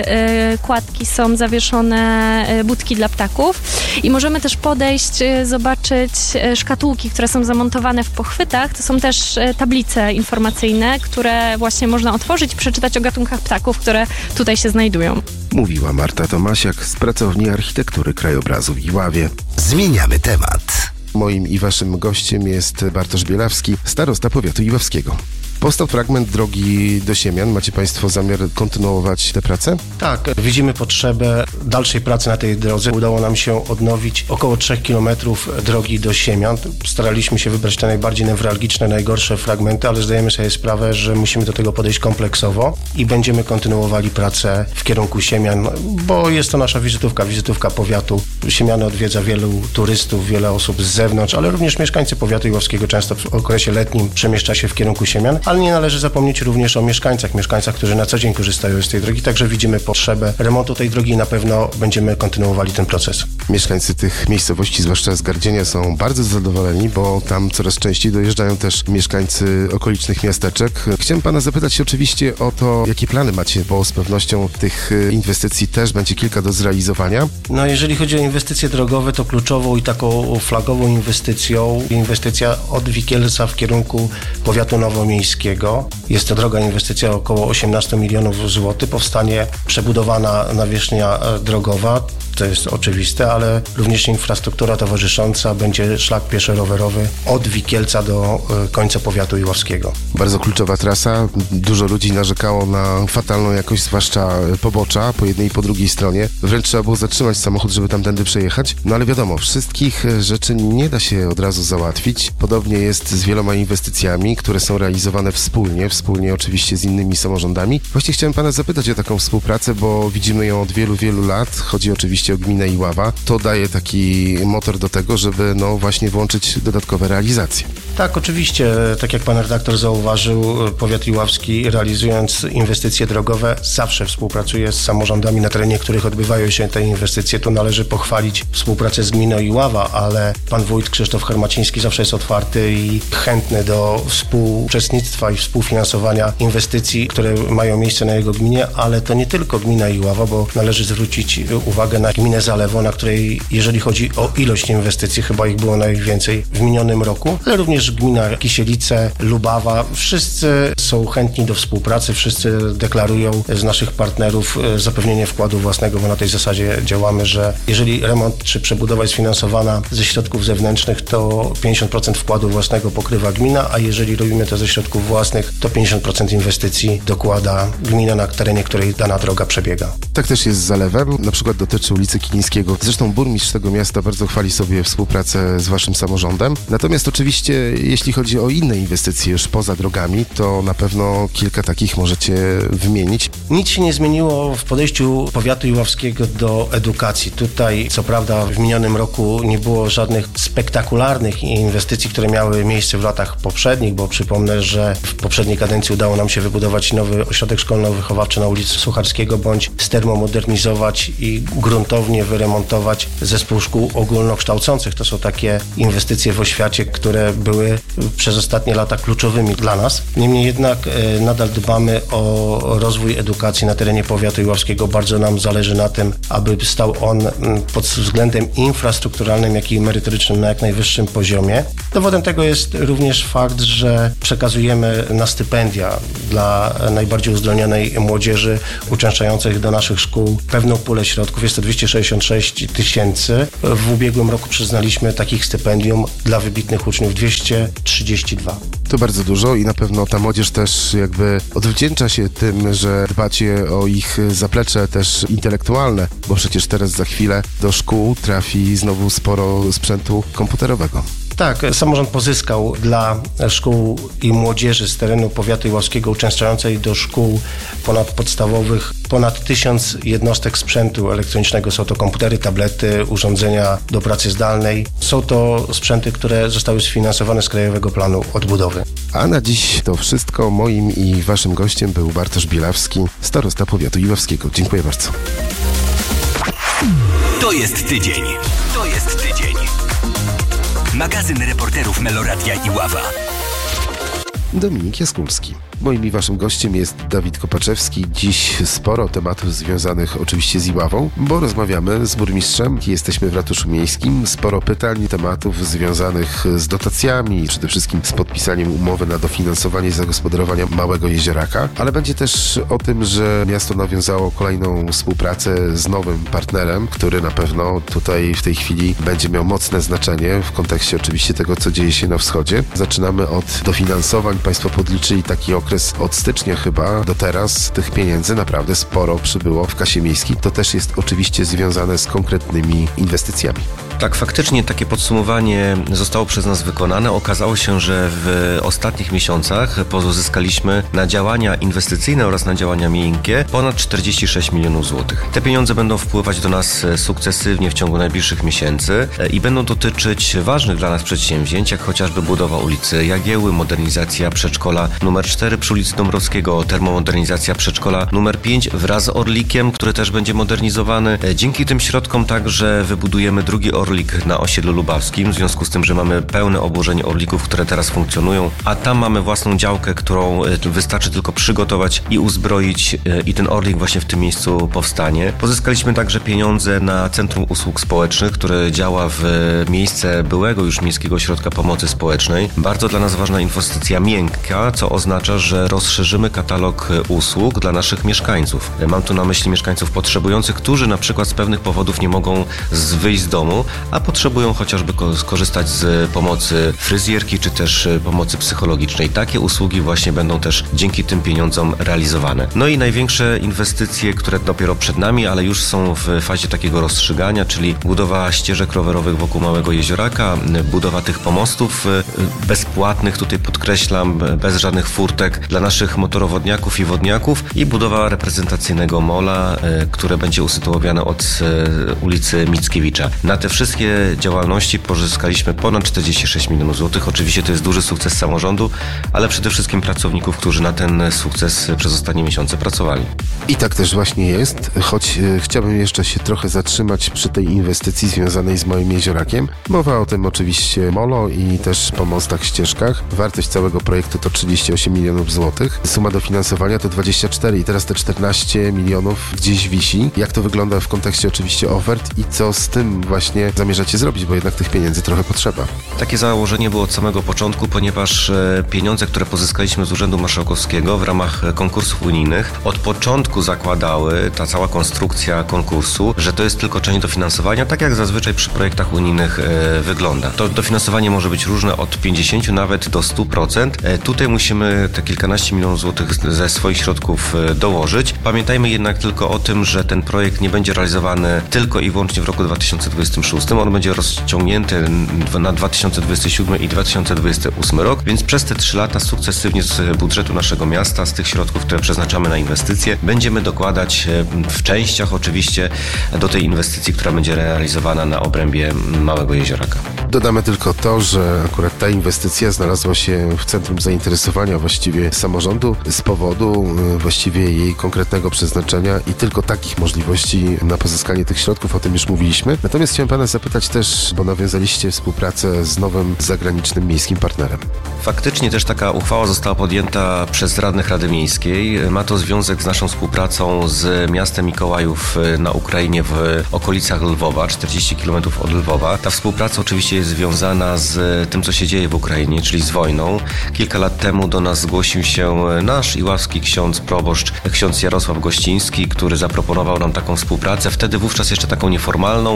kładki są zawieszone budki dla ptaków i możemy też podejść, zobaczyć szkatułki, które są zamontowane w pochwytach. To są też tablice informacyjne, które właśnie można otworzyć i przeczytać o gatunkach ptaków, które tutaj się znajdują. Mówiła Marta Tomasiak z pracowni architektury krajobrazu w Iławie. Zmieniamy temat. Moim i waszym gościem jest Bartosz Bielawski, starosta powiatu iławskiego. Powstał fragment drogi do Siemian. Macie państwo zamiar kontynuować tę pracę? Tak, widzimy potrzebę dalszej pracy na tej drodze. Udało nam się odnowić około 3 km drogi do Siemian. Staraliśmy się wybrać te najbardziej newralgiczne, najgorsze fragmenty, ale zdajemy sobie sprawę, że musimy do tego podejść kompleksowo i będziemy kontynuowali pracę w kierunku Siemian, bo jest to nasza wizytówka powiatu. Siemiany odwiedza wielu turystów, wiele osób z zewnątrz, ale również mieszkańcy powiatu iławskiego często w okresie letnim przemieszcza się w kierunku Siemian, ale nie należy zapomnieć również o mieszkańcach, którzy na co dzień korzystają z tej drogi, także widzimy potrzebę remontu tej drogi i na pewno będziemy kontynuowali ten proces. Mieszkańcy tych miejscowości, zwłaszcza z Gardzienia, są bardzo zadowoleni, bo tam coraz częściej dojeżdżają też mieszkańcy okolicznych miasteczek. Chciałem pana zapytać oczywiście o to, jakie plany macie, bo z pewnością tych inwestycji też będzie kilka do zrealizowania. No jeżeli chodzi o inwestycje drogowe, to kluczową i taką flagową inwestycja od Wikielca w kierunku powiatu nowomiejskiego. Jest to droga inwestycja około 18 milionów złotych. Powstanie przebudowana nawierzchnia drogowa. To jest oczywiste, ale również infrastruktura towarzysząca, będzie szlak pieszo-rowerowy od Wikielca do końca powiatu iławskiego. Bardzo kluczowa trasa. Dużo ludzi narzekało na fatalną jakość, zwłaszcza pobocza po jednej i po drugiej stronie. Wręcz trzeba było zatrzymać samochód, żeby tamtędy przejechać. No ale wiadomo, wszystkich rzeczy nie da się od razu załatwić. Podobnie jest z wieloma inwestycjami, które są realizowane wspólnie oczywiście z innymi samorządami. Właśnie chciałem pana zapytać o taką współpracę, bo widzimy ją od wielu lat. Chodzi oczywiście o gminę Iława. To daje taki motor do tego, żeby właśnie włączyć dodatkowe realizacje. Tak, oczywiście. Tak jak pan redaktor zauważył, powiat iławski, realizując inwestycje drogowe, zawsze współpracuje z samorządami, na terenie których odbywają się te inwestycje. Tu należy pochwalić współpracę z gminą Iława, ale pan wójt Krzysztof Hermaciński zawsze jest otwarty i chętny do współuczestnictwa i współfinansowania inwestycji, które mają miejsce na jego gminie, ale to nie tylko gmina Iława, bo należy zwrócić uwagę na gminę Zalewo, na której, jeżeli chodzi o ilość inwestycji, chyba ich było najwięcej w minionym roku, ale również gmina Kisielice, Lubawa. Wszyscy są chętni do współpracy, wszyscy deklarują z naszych partnerów zapewnienie wkładu własnego, bo na tej zasadzie działamy, że jeżeli remont czy przebudowa jest finansowana ze środków zewnętrznych, to 50% wkładu własnego pokrywa gmina, a jeżeli robimy to ze środków własnych, to 50% inwestycji dokłada gmina, na terenie której dana droga przebiega. Tak też jest z Zalewem, na przykład dotyczy ulicy Kilińskiego. Zresztą burmistrz tego miasta bardzo chwali sobie współpracę z waszym samorządem. Natomiast oczywiście, jeśli chodzi o inne inwestycje już poza drogami, to na pewno kilka takich możecie wymienić. Nic się nie zmieniło w podejściu powiatu iławskiego do edukacji. Tutaj, co prawda, w minionym roku nie było żadnych spektakularnych inwestycji, które miały miejsce w latach poprzednich, bo przypomnę, że w poprzedniej kadencji udało nam się wybudować nowy ośrodek szkolno-wychowawczy na ulicy Sucharskiego, bądź stermomodernizować i gruntownie wyremontować zespół szkół ogólnokształcących. To są takie inwestycje w oświacie, które były przez ostatnie lata kluczowymi dla nas. Niemniej jednak nadal dbamy o rozwój edukacji na terenie powiatu iławskiego. Bardzo nam zależy na tym, aby stał on pod względem infrastrukturalnym, jak i merytorycznym na jak najwyższym poziomie. Dowodem tego jest również fakt, że przekazujemy na stypendia dla najbardziej uzdolnionej młodzieży uczęszczających do naszych szkół pewną pulę środków. Jest to 266 000. W ubiegłym roku przyznaliśmy takich stypendium dla wybitnych uczniów 232. To bardzo dużo i na pewno ta młodzież też jakby odwdzięcza się tym, że dbacie o ich zaplecze też intelektualne, bo przecież teraz za chwilę do szkół trafi znowu sporo sprzętu komputerowego. Tak, samorząd pozyskał dla szkół i młodzieży z terenu powiatu iławskiego uczęszczającej do szkół ponadpodstawowych ponad 1000 jednostek sprzętu elektronicznego. Są to komputery, tablety, urządzenia do pracy zdalnej. Są to sprzęty, które zostały sfinansowane z Krajowego Planu Odbudowy. A na dziś to wszystko. Moim i waszym gościem był Bartosz Bielawski, starosta powiatu iławskiego. Dziękuję bardzo. To jest tydzień. Magazyn reporterów Meloradia Iława. Dominik Jaskulski. Moim i waszym gościem jest Dawid Kopaczewski. Dziś sporo tematów związanych oczywiście z Iławą, bo rozmawiamy z burmistrzem. Jesteśmy w ratuszu miejskim. Sporo pytań, tematów związanych z dotacjami, przede wszystkim z podpisaniem umowy na dofinansowanie zagospodarowania Małego Jezioraka, ale będzie też o tym, że miasto nawiązało kolejną współpracę z nowym partnerem, który na pewno tutaj w tej chwili będzie miał mocne znaczenie w kontekście oczywiście tego, co dzieje się na wschodzie. Zaczynamy od dofinansowań. Państwo podliczyli taki okres od stycznia chyba do teraz. Tych pieniędzy naprawdę sporo przybyło w kasie miejskiej. To też jest oczywiście związane z konkretnymi inwestycjami. Tak, faktycznie takie podsumowanie zostało przez nas wykonane. Okazało się, że w ostatnich miesiącach pozyskaliśmy na działania inwestycyjne oraz na działania miękkie ponad 46 milionów złotych. Te pieniądze będą wpływać do nas sukcesywnie w ciągu najbliższych miesięcy i będą dotyczyć ważnych dla nas przedsięwzięć, jak chociażby budowa ulicy Jagieły, modernizacja przedszkola numer 4 przy ulicy Dąbrowskiego, termomodernizacja przedszkola numer 5 wraz z Orlikiem, który też będzie modernizowany. Dzięki tym środkom także wybudujemy drugi Orlik na osiedlu lubawskim, w związku z tym, że mamy pełne obłożenie Orlików, które teraz funkcjonują, a tam mamy własną działkę, którą wystarczy tylko przygotować i uzbroić i ten Orlik właśnie w tym miejscu powstanie. Pozyskaliśmy także pieniądze na Centrum Usług Społecznych, które działa w miejsce byłego już Miejskiego Ośrodka Pomocy Społecznej. Bardzo dla nas ważna inwestycja miękka, co oznacza, że rozszerzymy katalog usług dla naszych mieszkańców. Mam tu na myśli mieszkańców potrzebujących, którzy na przykład z pewnych powodów nie mogą wyjść z domu, a potrzebują chociażby skorzystać z pomocy fryzjerki czy też pomocy psychologicznej. Takie usługi właśnie będą też dzięki tym pieniądzom realizowane. No i największe inwestycje, które dopiero przed nami, ale już są w fazie takiego rozstrzygania, czyli budowa ścieżek rowerowych wokół Małego Jezioraka, budowa tych pomostów bezpłatnych, tutaj podkreślam, bez żadnych furtek dla naszych motorowodniaków i wodniaków i budowa reprezentacyjnego mola, które będzie usytuowane od ulicy Mickiewicza. Na te wszystkie działalności pozyskaliśmy ponad 46 milionów złotych. Oczywiście to jest duży sukces samorządu, ale przede wszystkim pracowników, którzy na ten sukces przez ostatnie miesiące pracowali. I tak też właśnie jest, choć chciałbym jeszcze się trochę zatrzymać przy tej inwestycji związanej z Małym Jeziorakiem. Mowa o tym oczywiście molo i też po mostach, ścieżkach. Wartość całego projektu to 38 milionów złotych. Suma dofinansowania to 24 i teraz te 14 milionów gdzieś wisi. Jak to wygląda w kontekście oczywiście ofert i co z tym właśnie zamierzacie zrobić, bo jednak tych pieniędzy trochę potrzeba. Takie założenie było od samego początku, ponieważ pieniądze, które pozyskaliśmy z Urzędu Marszałkowskiego w ramach konkursów unijnych, od początku zakładały, ta cała konstrukcja konkursu, że to jest tylko część dofinansowania, tak jak zazwyczaj przy projektach unijnych wygląda. To dofinansowanie może być różne od 50 nawet do 100%. Tutaj musimy te kilkanaście milionów złotych ze swoich środków dołożyć. Pamiętajmy jednak tylko o tym, że ten projekt nie będzie realizowany tylko i wyłącznie w roku 2026. On będzie rozciągnięty na 2027 i 2028 rok, więc przez te 3 lata sukcesywnie z budżetu naszego miasta, z tych środków, które przeznaczamy na inwestycje, będziemy dokładać w częściach oczywiście do tej inwestycji, która będzie realizowana na obrębie Małego Jezioraka. Dodamy tylko to, że akurat ta inwestycja znalazła się w centrum zainteresowania właściwie samorządu z powodu właściwie jej konkretnego przeznaczenia i tylko takich możliwości na pozyskanie tych środków, o tym już mówiliśmy. Natomiast chciałem pana zapytać też, bo nawiązaliście współpracę z nowym zagranicznym miejskim partnerem. Faktycznie też taka uchwała została podjęta przez radnych Rady Miejskiej. Ma to związek z naszą współpracą z miastem Mikołajów na Ukrainie w okolicach Lwowa, 40 km od Lwowa. Ta współpraca oczywiście jest związana z tym, co się dzieje w Ukrainie, czyli z wojną. Kilka lat temu do nas zgłosił się nasz iławski ksiądz proboszcz, ksiądz Jarosław Gościński, który zaproponował nam taką współpracę, wtedy wówczas jeszcze taką nieformalną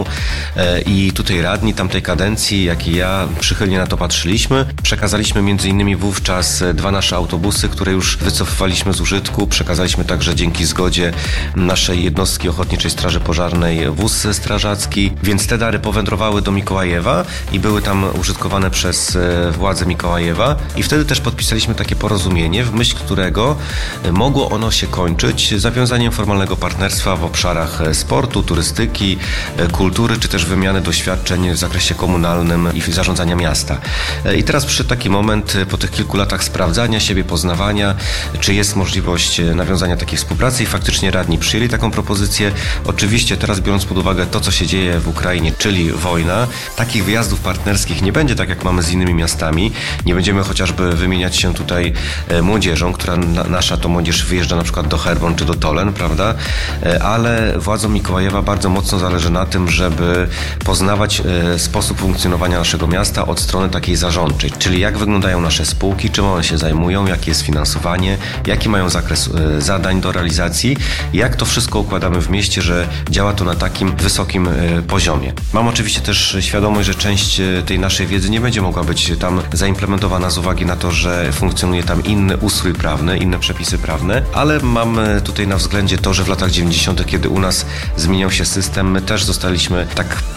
i tutaj radni tamtej kadencji, jak i ja, przychylnie na to patrzyliśmy. Przekazaliśmy m.in. wówczas 2 nasze autobusy, które już wycofywaliśmy z użytku. Przekazaliśmy także dzięki zgodzie naszej jednostki Ochotniczej Straży Pożarnej wóz strażacki, więc te dary powędrowały do Mikołajewa i były tam użytkowane przez władze Mikołajewa i wtedy też podpisaliśmy takie porozumienie, w myśl którego mogło ono się kończyć zawiązaniem formalnego partnerstwa w obszarach sportu, turystyki, kultury, czy też wymiany doświadczeń w zakresie komunalnym i zarządzania miasta. I teraz przyszedł taki moment, po tych kilku latach sprawdzania siebie, poznawania, czy jest możliwość nawiązania takiej współpracy i faktycznie radni przyjęli taką propozycję. Oczywiście teraz, biorąc pod uwagę to, co się dzieje w Ukrainie, czyli wojna, takich wyjazdów partnerskich nie będzie tak, jak mamy z innymi miastami. Nie będziemy chociażby wymieniać się tutaj młodzieżą, która nasza to młodzież wyjeżdża na przykład do Herbon czy do Tolen, prawda? Ale władzom Mikołajewa bardzo mocno zależy na tym, żeby poznawać sposób funkcjonowania naszego miasta od strony takiej zarządczej, czyli jak wyglądają nasze spółki, czym one się zajmują, jakie jest finansowanie, jaki mają zakres zadań do realizacji, jak to wszystko układamy w mieście, że działa to na takim wysokim poziomie. Mam oczywiście też świadomość, że część tej naszej wiedzy nie będzie mogła być tam zaimplementowana z uwagi na to, że funkcjonuje tam inny ustrój prawny, inne przepisy prawne, ale mam tutaj na względzie to, że w latach 90., kiedy u nas zmieniał się system, my też zostaliśmy, tak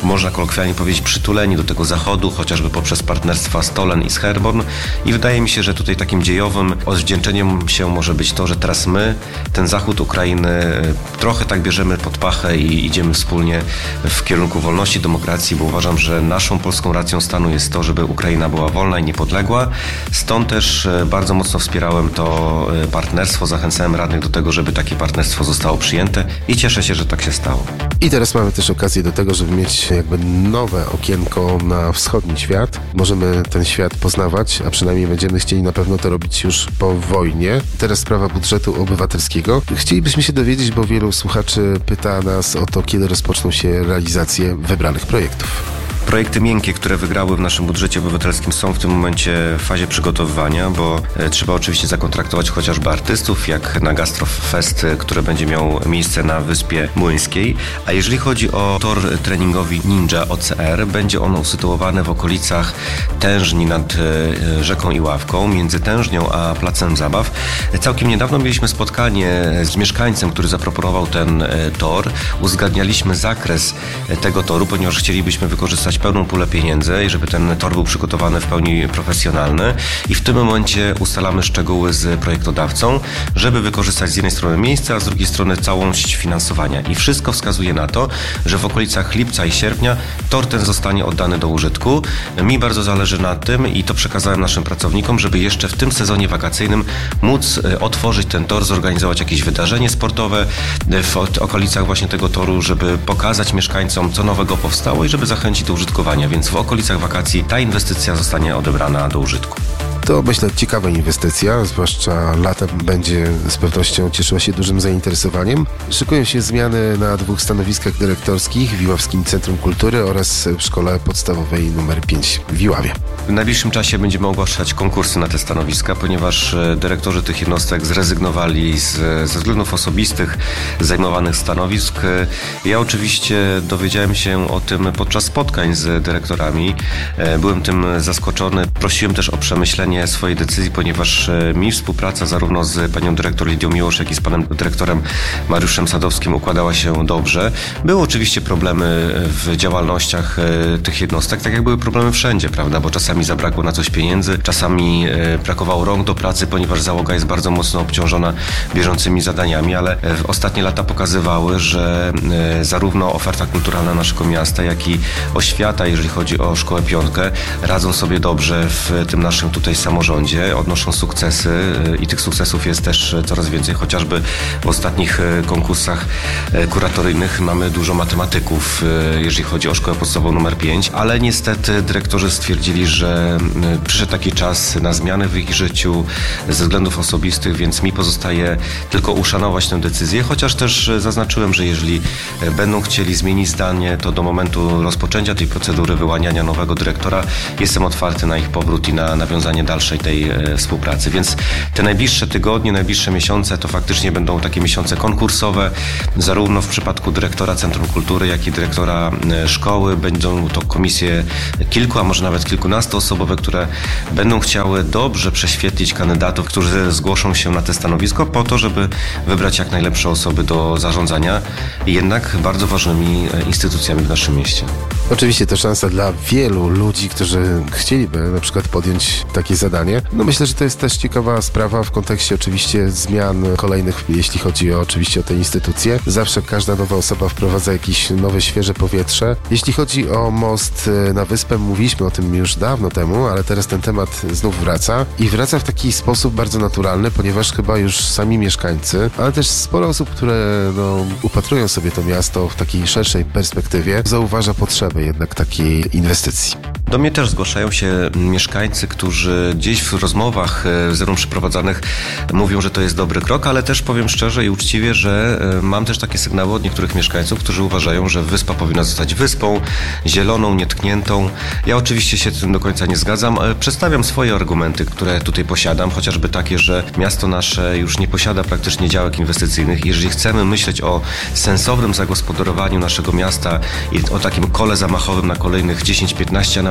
można kolokwialnie powiedzieć, przytuleni do tego zachodu, chociażby poprzez partnerstwa z Tolen i z Herborn. I wydaje mi się, że tutaj takim dziejowym odwdzięczeniem się może być to, że teraz my ten zachód Ukrainy trochę tak bierzemy pod pachę i idziemy wspólnie w kierunku wolności, demokracji, bo uważam, że naszą polską racją stanu jest to, żeby Ukraina była wolna i niepodległa. Stąd też bardzo mocno wspierałem to partnerstwo, zachęcałem radnych do tego, żeby takie partnerstwo zostało przyjęte i cieszę się, że tak się stało. I teraz mamy też okazję do tego, żeby mieć jakby nowe okienko na wschodni świat. Możemy ten świat poznawać, a przynajmniej będziemy chcieli na pewno to robić już po wojnie. Teraz sprawa budżetu obywatelskiego. Chcielibyśmy się dowiedzieć, bo wielu słuchaczy pyta nas o to, kiedy rozpoczną się realizacje wybranych projektów. Projekty miękkie, które wygrały w naszym budżecie obywatelskim, są w tym momencie w fazie przygotowywania, bo trzeba oczywiście zakontraktować chociażby artystów, jak na Gastrofest, który będzie miał miejsce na Wyspie Młyńskiej. A jeżeli chodzi o tor treningowy Ninja OCR, będzie on usytuowany w okolicach Tężni nad rzeką Iławką, między Tężnią a Placem Zabaw. Całkiem niedawno mieliśmy spotkanie z mieszkańcem, który zaproponował ten tor. Uzgadnialiśmy zakres tego toru, ponieważ chcielibyśmy wykorzystać pełną pulę pieniędzy i żeby ten tor był przygotowany w pełni profesjonalny. I w tym momencie ustalamy szczegóły z projektodawcą, żeby wykorzystać z jednej strony miejsce, a z drugiej strony całość finansowania. I wszystko wskazuje na to, że w okolicach lipca i sierpnia tor ten zostanie oddany do użytku. Mi bardzo zależy na tym i to przekazałem naszym pracownikom, żeby jeszcze w tym sezonie wakacyjnym móc otworzyć ten tor, zorganizować jakieś wydarzenie sportowe w okolicach właśnie tego toru, żeby pokazać mieszkańcom, co nowego powstało i żeby zachęcić do użytkowania, więc w okolicach wakacji ta inwestycja zostanie odebrana do użytku. To myślę ciekawa inwestycja, zwłaszcza latem będzie z pewnością cieszyła się dużym zainteresowaniem. Szykują się zmiany na 2 stanowiskach dyrektorskich w Iławskim Centrum Kultury oraz w Szkole Podstawowej nr 5 w Iławie. W najbliższym czasie będziemy ogłaszać konkursy na te stanowiska, ponieważ dyrektorzy tych jednostek zrezygnowali ze względów osobistych z zajmowanych stanowisk. Ja oczywiście dowiedziałem się o tym podczas spotkań z dyrektorami. Byłem tym zaskoczony. Prosiłem też o przemyślenie swojej decyzji, ponieważ mi współpraca zarówno z panią dyrektor Lidią Miłosz, jak i z panem dyrektorem Mariuszem Sadowskim układała się dobrze. Były oczywiście problemy w działalnościach tych jednostek, tak jak były problemy wszędzie, prawda, bo czasami zabrakło na coś pieniędzy, czasami brakowało rąk do pracy, ponieważ załoga jest bardzo mocno obciążona bieżącymi zadaniami, ale ostatnie lata pokazywały, że zarówno oferta kulturalna naszego miasta, jak i oświata, jeżeli chodzi o Szkołę Piątkę, radzą sobie dobrze w tym naszym tutaj samorządzie, odnoszą sukcesy i tych sukcesów jest też coraz więcej, chociażby w ostatnich konkursach kuratoryjnych mamy dużo matematyków, jeżeli chodzi o Szkołę Podstawową nr 5, ale niestety dyrektorzy stwierdzili, że przyszedł taki czas na zmiany w ich życiu ze względów osobistych, więc mi pozostaje tylko uszanować tę decyzję, chociaż też zaznaczyłem, że jeżeli będą chcieli zmienić zdanie, to do momentu rozpoczęcia tej procedury wyłaniania nowego dyrektora jestem otwarty na ich powrót i na nawiązanie dalszej tej współpracy. Więc te najbliższe tygodnie, najbliższe miesiące to faktycznie będą takie miesiące konkursowe, zarówno w przypadku dyrektora Centrum Kultury, jak i dyrektora szkoły. Będą to komisje kilku, a może nawet kilkunastoosobowe, które będą chciały dobrze prześwietlić kandydatów, którzy zgłoszą się na te stanowisko po to, żeby wybrać jak najlepsze osoby do zarządzania jednak bardzo ważnymi instytucjami w naszym mieście. Oczywiście to szansa dla wielu ludzi, którzy chcieliby na przykład podjąć takie zadanie. No myślę, że to jest też ciekawa sprawa w kontekście oczywiście zmian kolejnych, jeśli chodzi oczywiście o te instytucje. Zawsze każda nowa osoba wprowadza jakieś nowe, świeże powietrze. Jeśli chodzi o most na wyspę, mówiliśmy o tym już dawno temu, ale teraz ten temat znów wraca i wraca w taki sposób bardzo naturalny, ponieważ chyba już sami mieszkańcy, ale też sporo osób, które upatrują sobie to miasto w takiej szerszej perspektywie, zauważa potrzebę jednak takiej inwestycji. Do mnie też zgłaszają się mieszkańcy, którzy gdzieś w rozmowach ze mną przeprowadzanych mówią, że to jest dobry krok, ale też powiem szczerze i uczciwie, że mam też takie sygnały od niektórych mieszkańców, którzy uważają, że wyspa powinna zostać wyspą, zieloną, nietkniętą. Ja oczywiście się z tym do końca nie zgadzam. Przedstawiam swoje argumenty, które tutaj posiadam, chociażby takie, że miasto nasze już nie posiada praktycznie działek inwestycyjnych. Jeżeli chcemy myśleć o sensownym zagospodarowaniu naszego miasta i o takim kole zamachowym na kolejnych 10, 15, a nawet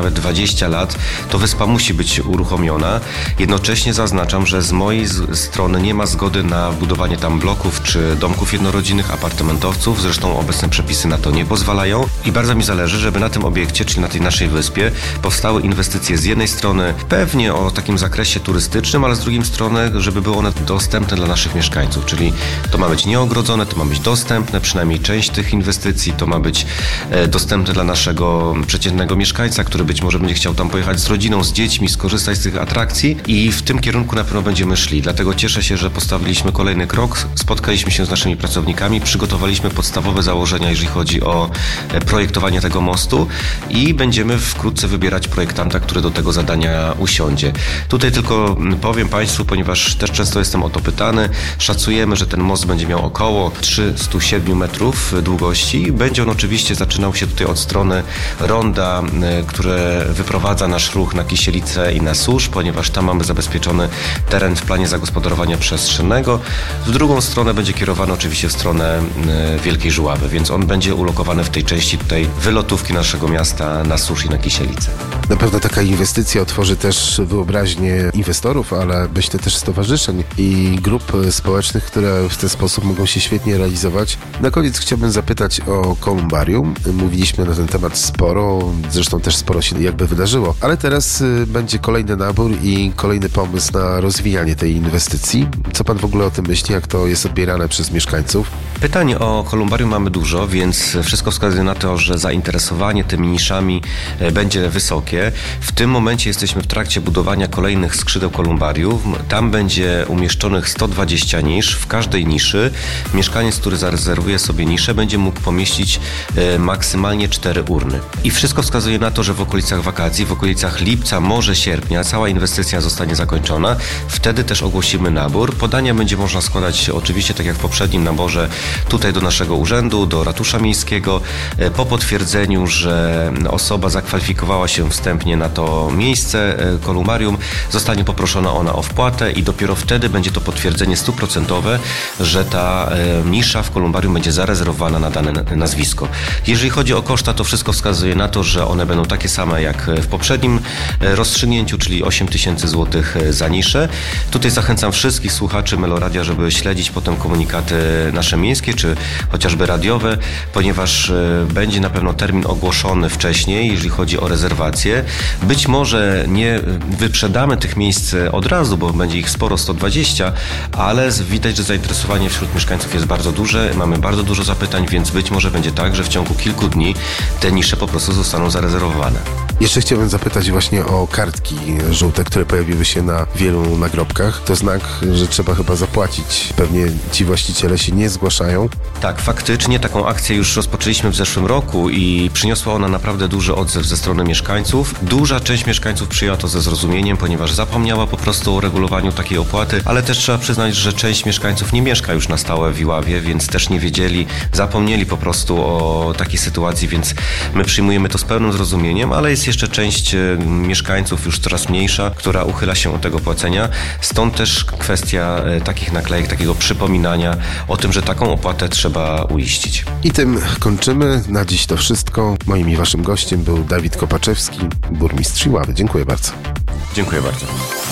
nawet 20 lat, to wyspa musi być uruchomiona. Jednocześnie zaznaczam, że z mojej strony nie ma zgody na budowanie tam bloków czy domków jednorodzinnych, apartamentowców. Zresztą obecne przepisy na to nie pozwalają i bardzo mi zależy, żeby na tym obiekcie, czyli na tej naszej wyspie, powstały inwestycje z jednej strony pewnie o takim zakresie turystycznym, ale z drugiej strony, żeby były one dostępne dla naszych mieszkańców, czyli to ma być nieogrodzone, to ma być dostępne, przynajmniej część tych inwestycji, to ma być dostępne dla naszego przeciętnego mieszkańca, który być może będzie chciał tam pojechać z rodziną, z dziećmi, skorzystać z tych atrakcji i w tym kierunku na pewno będziemy szli. Dlatego cieszę się, że postawiliśmy kolejny krok, spotkaliśmy się z naszymi pracownikami, przygotowaliśmy podstawowe założenia, jeżeli chodzi o projektowanie tego mostu i będziemy wkrótce wybierać projektanta, który do tego zadania usiądzie. Tutaj tylko powiem Państwu, ponieważ też często jestem o to pytany, szacujemy, że ten most będzie miał około 307 metrów długości. Będzie on oczywiście zaczynał się tutaj od strony ronda, które wyprowadza nasz ruch na Kisielicę i na Susz, ponieważ tam mamy zabezpieczony teren w planie zagospodarowania przestrzennego. W drugą stronę będzie kierowany oczywiście w stronę Wielkiej Żuławy, więc on będzie ulokowany w tej części tutaj wylotówki naszego miasta na Susz i na Kisielicę. Na pewno taka inwestycja otworzy też wyobraźnię inwestorów, ale myślę też stowarzyszeń i grup społecznych, które w ten sposób mogą się świetnie realizować. Na koniec chciałbym zapytać o kolumbarium. Mówiliśmy na ten temat sporo, zresztą też sporo się jakby wydarzyło, ale teraz będzie kolejny nabór i kolejny pomysł na rozwijanie tej inwestycji. Co pan w ogóle o tym myśli, jak to jest odbierane przez mieszkańców? Pytań o kolumbarium mamy dużo, więc wszystko wskazuje na to, że zainteresowanie tymi niszami będzie wysokie. W tym momencie jesteśmy w trakcie budowania kolejnych skrzydeł kolumbarium. Tam będzie umieszczonych 120 nisz. W każdej niszy mieszkaniec, który zarezerwuje sobie niszę, będzie mógł pomieścić maksymalnie 4 urny. I wszystko wskazuje na to, że w okolicach wakacji, w okolicach lipca, może sierpnia cała inwestycja zostanie zakończona. Wtedy też ogłosimy nabór. Podania będzie można składać oczywiście, tak jak w poprzednim naborze, tutaj do naszego urzędu, do ratusza miejskiego. Po potwierdzeniu, że osoba zakwalifikowała się wstępnie na to miejsce kolumbarium, zostanie poproszona ona o wpłatę i dopiero wtedy będzie to potwierdzenie 100%, że ta nisza w kolumbarium będzie zarezerwowana na dane nazwisko. Jeżeli chodzi o koszta, to wszystko wskazuje na to, że one będą takie same jak w poprzednim rozstrzygnięciu, czyli 8 000 złotych za niszę. Tutaj zachęcam wszystkich słuchaczy Meloradia, żeby śledzić potem komunikaty nasze miejskie, czy chociażby radiowe, ponieważ będzie na pewno termin ogłoszony wcześniej, jeżeli chodzi o rezerwację. Być może nie wyprzedamy tych miejsc od razu, bo będzie ich sporo, 120, ale widać, że zainteresowanie wśród mieszkańców jest bardzo duże, mamy bardzo dużo zapytań, więc być może będzie tak, że w ciągu kilku dni te nisze po prostu zostaną zarezerwowane. Jeszcze chciałbym zapytać właśnie o kartki żółte, które pojawiły się na wielu nagrobkach. To znak, że trzeba chyba zapłacić. Pewnie ci właściciele się nie zgłaszają. Tak, faktycznie taką akcję już rozpoczęliśmy w zeszłym roku i przyniosła ona naprawdę duży odzew ze strony mieszkańców. Duża część mieszkańców przyjęła to ze zrozumieniem, ponieważ zapomniała po prostu o regulowaniu takiej opłaty, ale też trzeba przyznać, że część mieszkańców nie mieszka już na stałe w Iławie, więc też nie wiedzieli, zapomnieli po prostu o takiej sytuacji, więc my przyjmujemy to z pełnym zrozumieniem, ale jest jeszcze część mieszkańców, już coraz mniejsza, która uchyla się od tego płacenia. Stąd też kwestia takich naklejek, takiego przypominania o tym, że taką opłatę trzeba uiścić. I tym kończymy. Na dziś to wszystko. Moim i waszym gościem był Dawid Kopaczewski, burmistrz Iławy. Dziękuję bardzo. Dziękuję bardzo.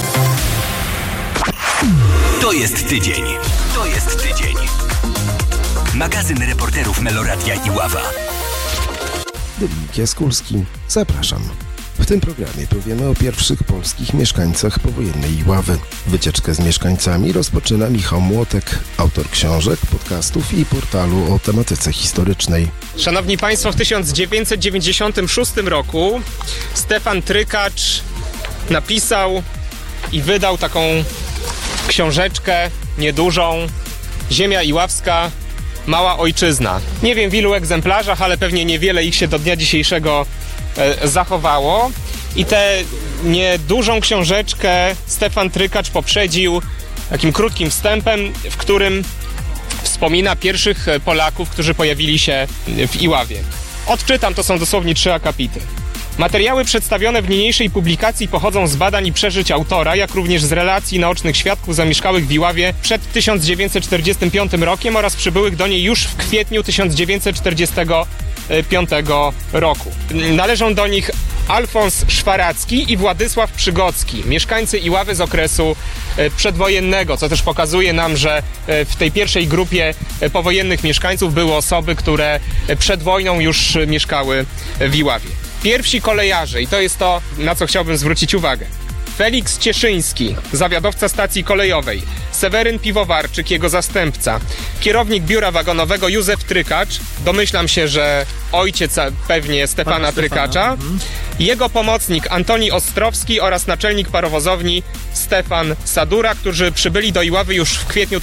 To jest tydzień. To jest tydzień. Magazyn reporterów Meloradia Iława. Dominik Jaskulski. Zapraszam. W tym programie powiemy o pierwszych polskich mieszkańcach powojennej Iławy. Wycieczkę z mieszkańcami rozpoczyna Michał Młotek, autor książek, podcastów i portalu o tematyce historycznej. Szanowni Państwo, w 1996 roku Stefan Trykacz napisał i wydał taką książeczkę niedużą Ziemia Iławska, Mała Ojczyzna. Nie wiem w ilu egzemplarzach, ale pewnie niewiele ich się do dnia dzisiejszego zachowało. I tę niedużą książeczkę Stefan Trykacz poprzedził takim krótkim wstępem, w którym wspomina pierwszych Polaków, którzy pojawili się w Iławie. Odczytam, to są dosłownie 3 akapity. Materiały przedstawione w niniejszej publikacji pochodzą z badań i przeżyć autora, jak również z relacji naocznych świadków zamieszkałych w Iławie przed 1945 rokiem oraz przybyłych do niej już w kwietniu 1945 roku. Należą do nich Alfons Szwaracki i Władysław Przygocki, mieszkańcy Iławy z okresu przedwojennego, co też pokazuje nam, że w tej pierwszej grupie powojennych mieszkańców były osoby, które przed wojną już mieszkały w Iławie. Pierwsi kolejarze, i to jest to, na co chciałbym zwrócić uwagę. Felix Cieszyński, zawiadowca stacji kolejowej, Seweryn Piwowarczyk, jego zastępca, kierownik biura wagonowego Józef Trykacz, domyślam się, że ojciec pewnie Stefana Trykacza, jego pomocnik Antoni Ostrowski oraz naczelnik parowozowni Stefan Sadura, którzy przybyli do Iławy już w kwietniu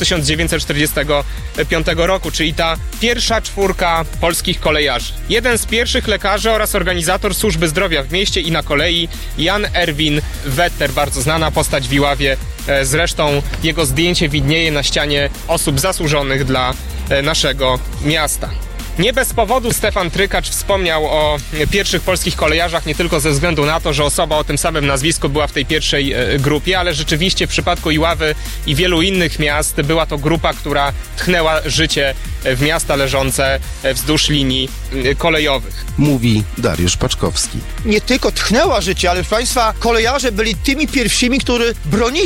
1945 roku, czyli ta pierwsza czwórka polskich kolejarzy. Jeden z pierwszych lekarzy oraz organizator służby zdrowia w mieście i na kolei, Jan Erwin Wetter, bardzo znana postać w Iławie. Zresztą jego zdjęcie widnieje na ścianie osób zasłużonych dla naszego miasta. Nie bez powodu Stefan Trykacz wspomniał o pierwszych polskich kolejarzach, nie tylko ze względu na to, że osoba o tym samym nazwisku była w tej pierwszej grupie, ale rzeczywiście w przypadku Iławy i wielu innych miast była to grupa, która tchnęła życie w miasta leżące wzdłuż linii kolejowych. Mówi Dariusz Paczkowski. Nie tylko tchnęła życie, ale proszę Państwa, kolejarze byli tymi pierwszymi, którzy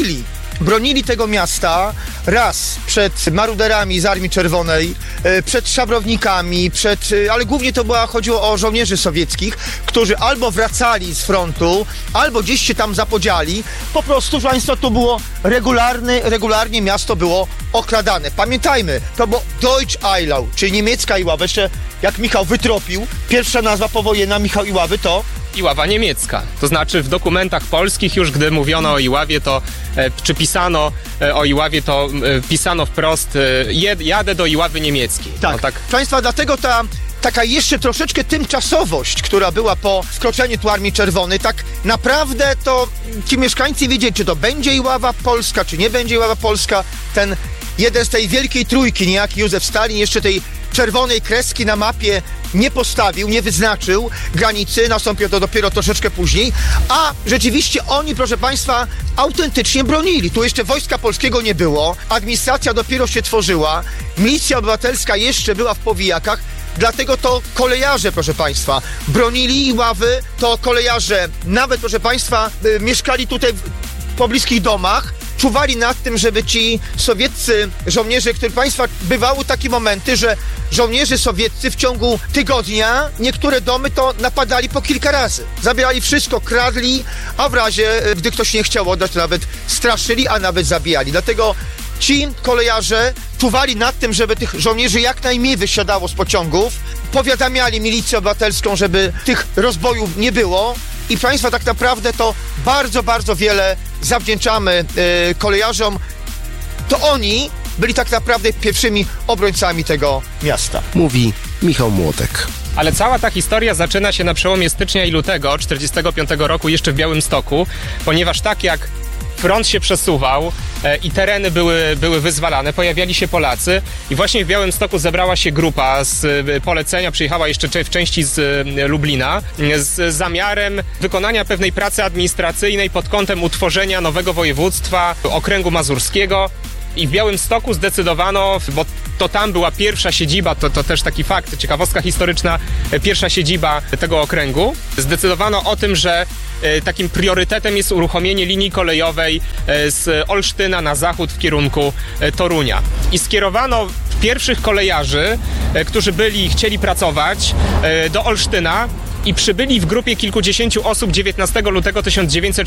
bronili tego miasta raz przed maruderami z Armii Czerwonej, przed szabrownikami, ale głównie chodziło o żołnierzy sowieckich, którzy albo wracali z frontu, albo gdzieś się tam zapodziali. Po prostu, proszę Państwa, to było regularnie miasto było okradane. Pamiętajmy, to było Deutsch Eylau, czyli niemiecka Iława. Jeszcze jak Michał wytropił, pierwsza nazwa powojenna Michał Iławy to Iława niemiecka. To znaczy w dokumentach polskich już, gdy mówiono o Iławie, to czy pisano o Iławie, to pisano wprost jadę do Iławy niemieckiej. Tak. No, tak. Proszę Państwa, dlatego taka jeszcze troszeczkę tymczasowość, która była po wkroczeniu tu Armii Czerwonej, tak naprawdę to ci mieszkańcy wiedzieli, czy to będzie Iława Polska, czy nie będzie Iława Polska. Ten jeden z tej wielkiej trójki, niejaki Józef Stalin, jeszcze tej czerwonej kreski na mapie nie postawił, nie wyznaczył granicy, nastąpiło to dopiero troszeczkę później, a rzeczywiście oni, proszę Państwa, autentycznie bronili. Tu jeszcze Wojska Polskiego nie było, administracja dopiero się tworzyła, milicja obywatelska jeszcze była w powijakach, dlatego to kolejarze, proszę Państwa, bronili Iławy, to kolejarze nawet, proszę Państwa, mieszkali tutaj w pobliskich domach, czuwali nad tym, żeby ci sowieccy żołnierze, którzy Państwa, bywały takie momenty, że żołnierze sowieccy w ciągu tygodnia niektóre domy to napadali po kilka razy. Zabierali wszystko, kradli, a w razie, gdy ktoś nie chciał oddać, to nawet straszyli, a nawet zabijali. Dlatego ci kolejarze czuwali nad tym, żeby tych żołnierzy jak najmniej wysiadało z pociągów, powiadamiali milicję obywatelską, żeby tych rozbojów nie było. I proszę Państwa, tak naprawdę to bardzo, bardzo wiele zawdzięczamy kolejarzom. To oni byli tak naprawdę pierwszymi obrońcami tego miasta. Mówi Michał Młotek. Ale cała ta historia zaczyna się na przełomie stycznia i lutego 1945 roku jeszcze w Białymstoku, ponieważ tak jak front się przesuwał i tereny były wyzwalane, pojawiali się Polacy i właśnie w Białymstoku zebrała się grupa z polecenia, przyjechała jeszcze w części z Lublina, z zamiarem wykonania pewnej pracy administracyjnej pod kątem utworzenia nowego województwa okręgu mazurskiego. I w Białymstoku zdecydowano, bo to tam była pierwsza siedziba, to też taki fakt, ciekawostka historyczna, pierwsza siedziba tego okręgu. Zdecydowano o tym, że takim priorytetem jest uruchomienie linii kolejowej z Olsztyna na zachód w kierunku Torunia. I skierowano pierwszych kolejarzy, którzy chcieli pracować do Olsztyna i przybyli w grupie kilkudziesięciu osób 19 lutego 1945